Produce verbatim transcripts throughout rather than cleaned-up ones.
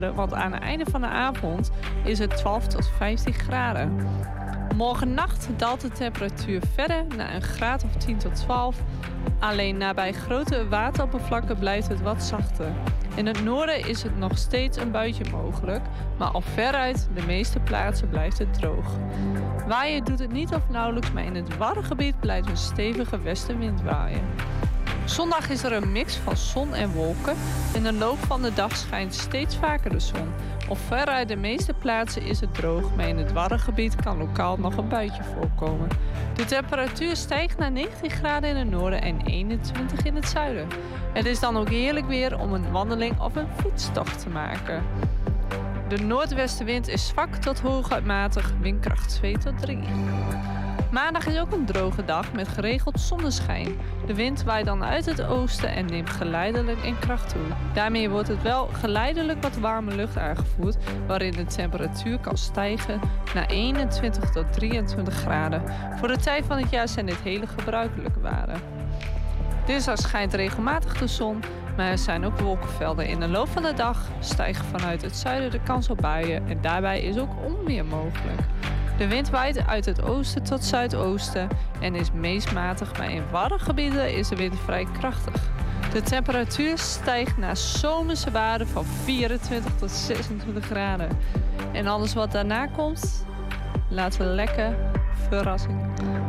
Want aan het einde van de avond is het twaalf tot vijftien graden. Morgennacht daalt de temperatuur verder naar een graad of tien tot twaalf. Alleen nabij grote wateroppervlakken blijft het wat zachter. In het noorden is het nog steeds een buitje mogelijk, maar op veruit de meeste plaatsen blijft het droog. Waaien doet het niet of nauwelijks, maar in het Waddengebied blijft een stevige westenwind waaien. Zondag is er een mix van zon en wolken. In de loop van de dag schijnt steeds vaker de zon. Op veruit de meeste plaatsen is het droog, maar in het Waddengebied kan lokaal nog een buitje voorkomen. De temperatuur stijgt naar negentien graden in het noorden en eenentwintig in het zuiden. Het is dan ook heerlijk weer om een wandeling of een fietstocht te maken. De noordwestenwind is zwak tot hooguit matig, windkracht twee tot drie. Maandag is ook een droge dag met geregeld zonneschijn. De wind waait dan uit het oosten en neemt geleidelijk in kracht toe. Daarmee wordt het wel geleidelijk wat warme lucht aangevoerd, waarin de temperatuur kan stijgen naar eenentwintig tot drieëntwintig graden. Voor de tijd van het jaar zijn dit hele gebruikelijke waarden. Dinsdag schijnt regelmatig de zon, maar er zijn ook wolkenvelden. In de loop van de dag stijgt vanuit het zuiden de kans op buien en daarbij is ook onweer mogelijk. De wind waait uit het oosten tot zuidoosten en is meest matig, maar in Waddengebieden is de wind vrij krachtig. De temperatuur stijgt naar zomerse waarden van vierentwintig tot zesentwintig graden. En alles wat daarna komt, laten we lekker verrassing.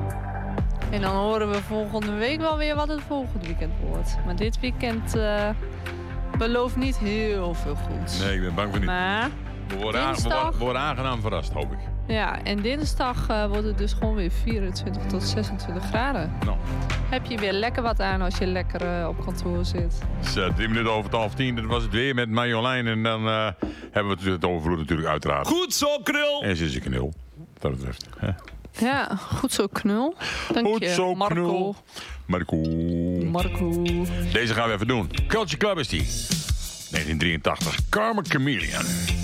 En dan horen we volgende week wel weer wat het volgende weekend wordt. Maar dit weekend uh, belooft niet heel veel goeds. Nee, ik ben bang voor niet. Maar we worden, dinsdag... aan, we worden aangenaam verrast, hoop ik. Ja, en dinsdag uh, wordt het dus gewoon weer vierentwintig tot zesentwintig graden. Nou. Heb je weer lekker wat aan als je lekker uh, op kantoor zit. Zo, drie minuten over het half tien, dat was het weer met Marjolein. En dan uh, hebben we het overvloed natuurlijk uiteraard. Goed zo, knul! En ze is een knul, wat dat betreft. Hè? Ja, goed zo, knul. Dank goed je, zo, Marco. Knul. Marco. Marco. Deze gaan we even doen. Culture Club is die. negentien drieëntachtig. Karma Chameleon.